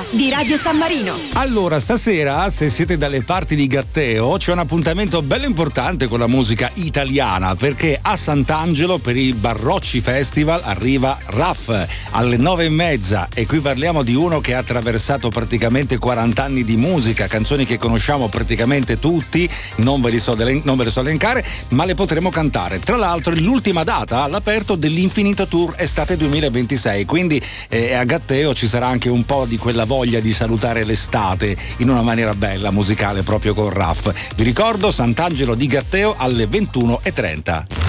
serata di Radio San Marino. Allora, stasera, se siete dalle parti di Gatteo, c'è un appuntamento bello importante con la musica italiana, perché a Sant'Angelo per i Barrocci Festival arriva Raff alle 9:30, e qui parliamo di uno che ha attraversato praticamente 40 anni di musica, canzoni che conosciamo praticamente tutti, non ve le so elencare, ma le potremo cantare. Tra l'altro, l'ultima data all'aperto dell'Infinito Tour estate 2026, quindi a Gatteo ci sarà anche un po' di quella voglia di salutare l'estate in una maniera bella, musicale, proprio con Raff. Vi ricordo, Sant'Angelo di Gatteo alle 21:30.